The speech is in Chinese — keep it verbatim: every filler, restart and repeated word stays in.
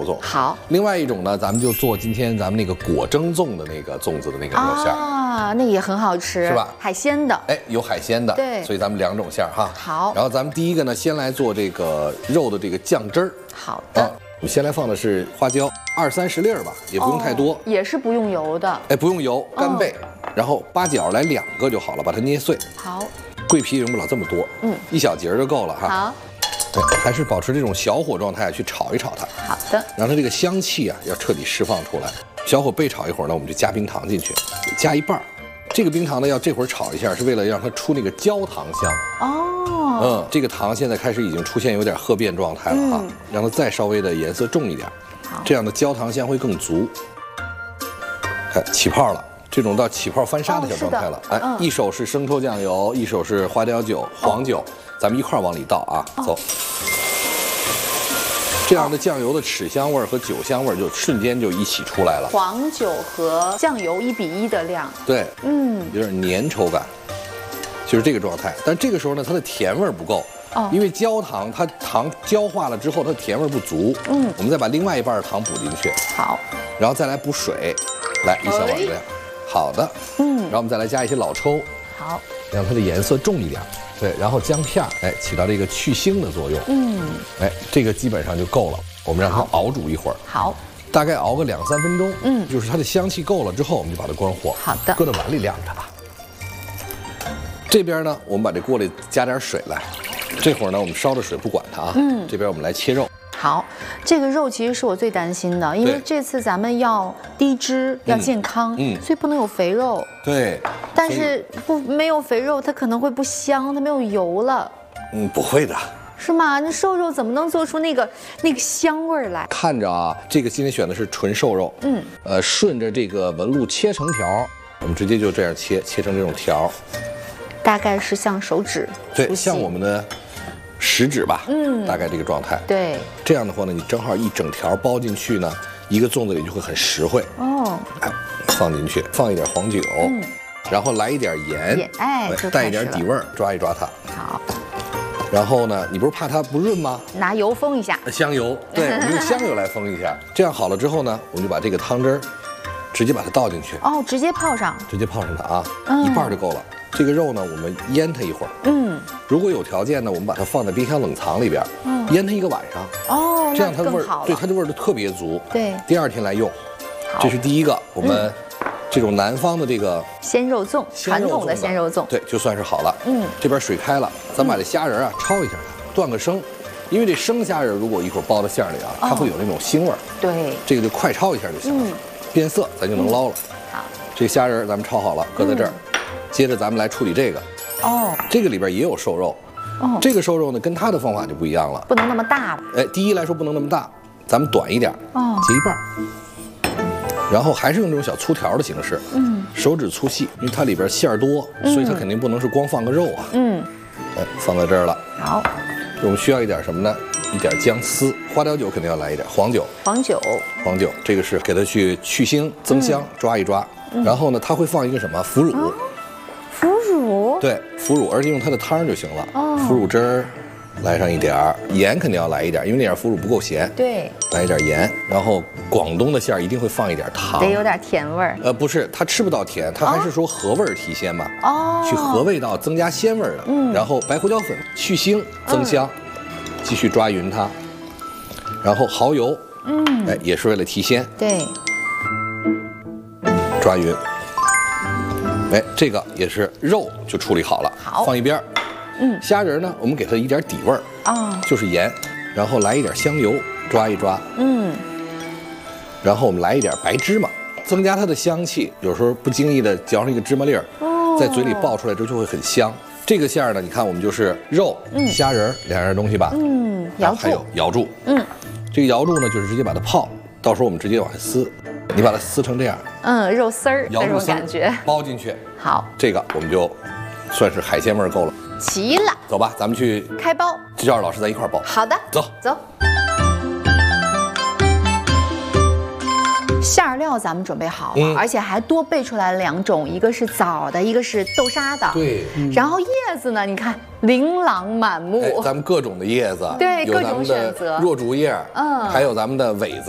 肉粽。 好。 另外一种呢，咱们就做今天咱们那个果蒸粽的那个粽子的那个肉馅啊，那个也很好吃， 是吧？ 海鲜的， 哎，有海鲜的， 对， 所以咱们两种馅儿哈。 好。 然后咱们第一个呢，先来做这个肉的这个酱汁儿。 好的。啊我们先来放的是花椒，二三十粒儿吧，也不用太多， 哦、也是不用油的。 哎，不用油，干贝，哦、然后八角来两个就好了，把它捏碎。 好， 桂皮用不了这么多，嗯，一小节就够了哈。 好， 对，还是保持这种小火状态去炒一炒它。 好的， 让它这个香气啊要彻底释放出来。小火焙炒一会儿呢，我们就加冰糖进去，加一半儿。这个冰糖呢要这会儿炒一下，是为了让它出那个焦糖香。哦。嗯，这个糖现在开始已经出现有点褐变状态了哈，嗯、让它再稍微的颜色重一点，这样的焦糖香会更足。哎，起泡了，这种到起泡翻沙的小状态了。哦、哎，嗯、一手是生抽酱油，一手是花椒酒、黄酒，哦、咱们一块儿往里倒啊，哦、走。这样的酱油的豉香味儿和酒香味儿就瞬间就一起出来了。 黄酒和酱油一比一的量。对， 嗯，有点粘稠感。就是这个状态，但这个时候呢，它的甜味不够，哦，因为焦糖它糖焦化了之后，它甜味不足，嗯，我们再把另外一半的糖补进去， 好， 然后再来补水，来一小碗这样，好的，嗯，然后我们再来加一些老抽， 好， 让它的颜色重一点，对，然后姜片，哎，起到这个去腥的作用，嗯，哎，这个基本上就够了，我们让它熬煮一会儿， 好， 大概熬个两三分钟，嗯，就是它的香气够了之后，我们就把它关火， 好的， 搁到碗里晾着啊。这边呢，我们把这锅里加点水来，这会儿呢，我们烧着水不管它啊。嗯，这边我们来切肉。 好，这个肉其实是我最担心的，因为这次咱们要低脂，要健康，嗯，所以不能有肥肉。 对。 但是不没有肥肉，它可能会不香，它没有油了。 嗯，不会的。 是吗？那瘦肉怎么能做出那个那个香味来？ 看着啊，这个今天选的是纯瘦肉，嗯，呃，顺着这个纹路切成条，我们直接就这样切，切成这种条。 大概是像手指， 对，像我们的食指吧，嗯，大概这个状态。 对， 这样的话呢，你正好一整条包进去呢，一个粽子里就会很实惠。哦，哎，放进去，放一点黄酒，嗯，然后来一点盐， 哎， 带一点底味儿，抓一抓它。 好。 然后呢，你不是怕它不润吗？ 拿油封一下， 香油，对，我们用香油来封一下。这样好了之后呢，我们就把这个汤汁儿直接把它倒进去。 哦，直接泡上， 直接泡上它啊，嗯、一半就够了。这个肉呢，我们腌它一会儿。嗯，如果有条件呢，我们把它放在冰箱冷藏里边，嗯，腌它一个晚上。 哦， 这样它味儿，对它的味儿就特别足。 对， 第二天来用。这是第一个，我们这种南方的这个鲜肉粽，传统的鲜肉粽， 对，就算是好了。嗯，这边水开了，咱们把这虾仁啊焯一下它，断个生，因为这生虾仁如果一会儿包到馅里啊，它会有那种腥味儿。对，这个就快焯一下就行了，变色咱就能捞了。好，这虾仁咱们焯好了，搁在这儿。接着咱们来处理这个，哦，这个里边也有瘦肉，哦，这个瘦肉呢跟它的方法就不一样了， 不能那么大了， 哎，第一来说不能那么大，咱们短一点，哦，截一半，然后还是用这种小粗条的形式，嗯，手指粗细，因为它里边馅儿多，所以它肯定不能是光放个肉啊，嗯，哎，放在这儿了， 好， 我们需要一点什么呢？一点姜丝，花雕酒肯定要来一点，黄酒， 黄酒， 黄酒，这个是给它去去腥增香，抓一抓，然后呢，它会放一个什么腐乳。 腐乳， 对，腐乳，而且用它的汤就行了。哦，腐乳汁儿，来上一点儿，盐肯定要来一点，因为那点腐乳不够咸。 对， 来一点盐，然后广东的馅儿一定会放一点糖， 得有点甜味儿。 呃，不是，它吃不到甜，它还是说合味儿提鲜嘛。哦，去合味道，增加鲜味儿的。嗯，然后白胡椒粉去腥增香，嗯、继续抓匀它，然后蚝油，嗯，哎，也是为了提鲜。 对， 抓匀。哎，这个也是肉就处理好了， 好， 放一边。嗯，虾仁呢，我们给它一点底味儿啊，就是盐，然后来一点香油，抓一抓。嗯，然后我们来一点白芝麻，增加它的香气。有时候不经意的嚼上一个芝麻粒儿，哦，在嘴里爆出来之后就会很香。这个馅儿呢，你看我们就是肉、嗯、虾仁两样东西吧。嗯， 瑶柱， 还有瑶柱。嗯，这个瑶柱呢，就是直接把它泡，到时候我们直接往下撕。你把它撕成这样， 嗯，肉丝儿那种感觉， 包进去。 好， 这个我们就算是海鲜味儿够了。 齐了， 走吧，咱们去开包， 叫着老师咱一块儿包。 好的， 走走。馅料咱们准备好了，嗯、而且还多备出来了两种，一个是枣的，一个是豆沙的。 对， 嗯、然后叶子呢，你看琳琅满目， 哎，咱们各种的叶子， 对，各种选择， 若竹叶，嗯，还有咱们的苇子。